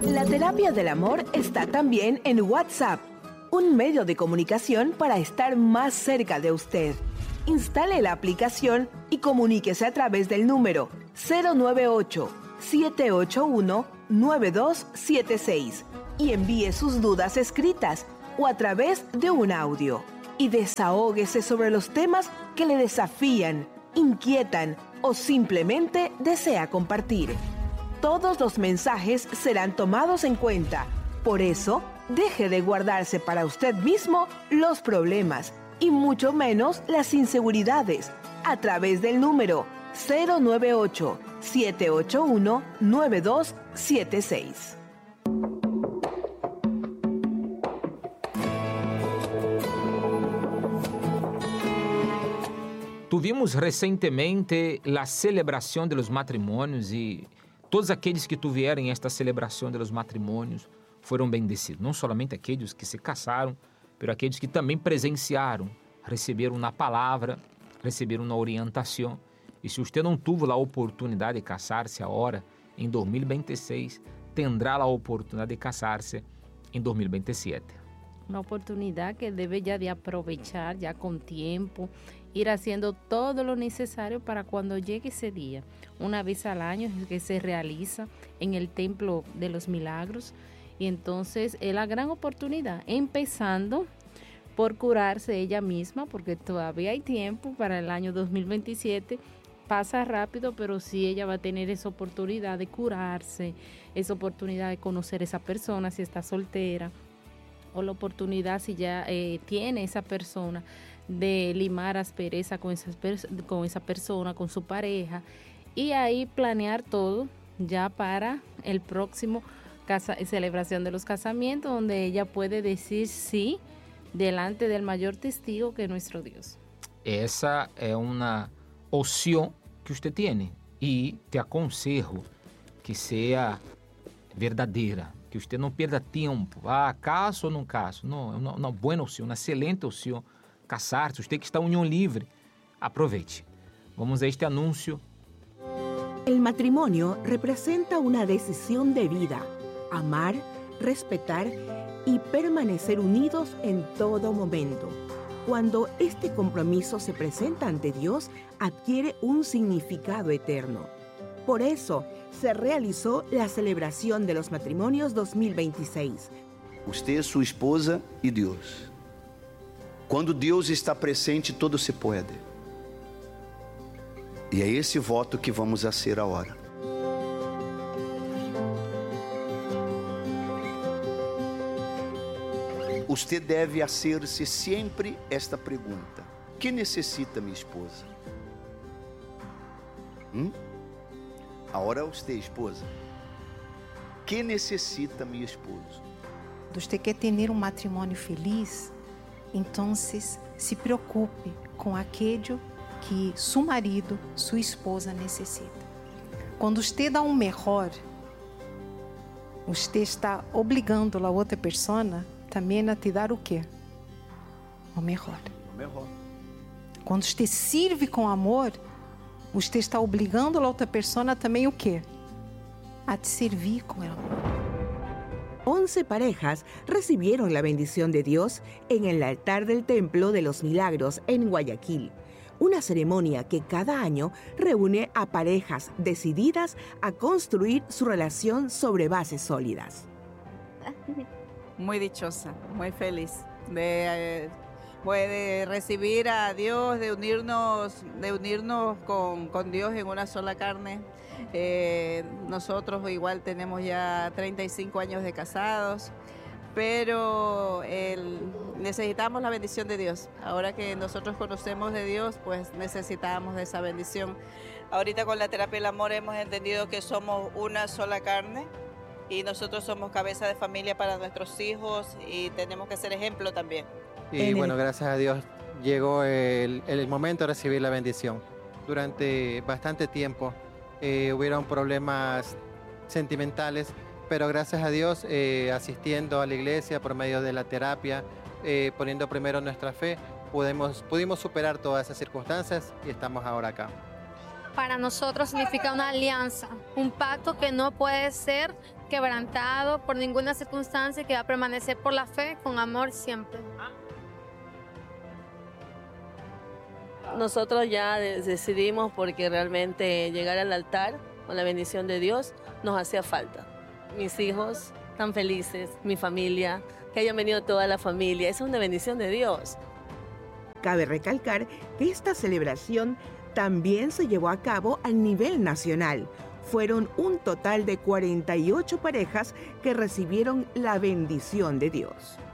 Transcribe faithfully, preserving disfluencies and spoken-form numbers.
La terapia del amor está también en WhatsApp, un medio de comunicación para estar más cerca de usted. Instale la aplicación y comuníquese a través del número cero nueve ocho, siete ocho uno, nueve dos siete seis y envíe sus dudas escritas o a través de un audio. Y desahóguese sobre los temas que le desafían, inquietan o simplemente desea compartir. Todos los mensajes serán tomados en cuenta. Por eso, deje de guardarse para usted mismo los problemas y mucho menos las inseguridades a través del número cero nueve ocho, siete ocho uno, nueve dos siete seis. Tuvimos recentemente a celebração dos matrimônios e todos aqueles que tiveram esta celebração dos matrimônios foram bendecidos. Não somente aqueles que se casaram, mas aqueles que também presenciaram, receberam na palavra, receberam na orientação. E se você não teve a oportunidade de casar-se agora, em dois mil e vinte e seis, tendrá a oportunidade de casar-se em dois mil e vinte e sete. Una oportunidad que debe ya de aprovechar ya con tiempo, ir haciendo todo lo necesario para cuando llegue ese día. Una vez al año que se realiza en el Templo de los Milagros y entonces es la gran oportunidad, empezando por curarse ella misma, porque todavía hay tiempo para el año dos mil veintisiete. Pasa rápido, pero sí ella va a tener esa oportunidad de curarse, esa oportunidad de conocer a esa persona si está soltera, o la oportunidad si ya eh, tiene esa persona de limar aspereza con esa, con esa persona, con su pareja, y ahí planear todo ya para el próximo casa, celebración de los casamientos, donde ella puede decir sí delante del mayor testigo que es nuestro Dios. Essa é uma opção que você tem e te aconselho que seja verdadeira, que você não perda tempo. Ah, caso ou não caso? Não, é uma, uma boa opção, uma excelente opção. Casar-se, você que está em união livre, aproveite. Vamos a este anúncio. El matrimonio representa una decisión de vida, amar, respetar y permanecer unidos en todo momento. Cuando este compromiso se presenta ante Dios, adquiere un significado eterno. Por eso, se realizó la celebración de los matrimonios dos mil veintiséis. Usted, sua esposa e Deus. Quando Deus está presente, tudo se pode. E é esse voto que vamos fazer agora. Você deve fazer-se sempre esta pergunta: que necessita minha esposa? Hum? Agora você, esposa, que necessita minha esposa? Você quer ter um matrimônio feliz? Então se preocupe com aquilo que seu marido, sua esposa necessita. Quando você dá um melhor, você está obrigando a outra pessoa também a te dar o quê? O melhor. O melhor. Quando você serve com amor, você está obrigando a outra pessoa também o quê? A te servir com amor. Once parejas recibieron la bendición de Dios en el altar del Templo de los Milagros en Guayaquil, una ceremonia que cada año reúne a parejas decididas a construir su relación sobre bases sólidas. Muy dichosa, muy feliz de, eh, de recibir a Dios, de unirnos, de unirnos con, con Dios en una sola carne. Eh, nosotros igual tenemos ya treinta y cinco años de casados, pero el, necesitamos la bendición de Dios. Ahora que nosotros conocemos de Dios, pues necesitamos de esa bendición. Ahorita con la terapia del amor hemos entendido que somos una sola carne y nosotros somos cabeza de familia para nuestros hijos y tenemos que ser ejemplo también. Y bueno, gracias a Dios llegó el, el momento de recibir la bendición. Durante bastante tiempo eh, hubieron problemas sentimentales, pero gracias a Dios, eh, asistiendo a la iglesia por medio de la terapia, eh, poniendo primero nuestra fe, pudimos, pudimos superar todas esas circunstancias y estamos ahora acá. para nosotros significa una alianza, un pacto que no puede ser quebrantado por ninguna circunstancia, que va a permanecer por la fe, con amor siempre. Nosotros ya decidimos porque realmente llegar al altar con la bendición de Dios nos hacía falta. Mis hijos tan felices, mi familia, que hayan venido toda la familia, es una bendición de Dios. Cabe recalcar que esta celebración también se llevó a cabo a nivel nacional. Fueron un total de cuarenta y ocho parejas que recibieron la bendición de Dios.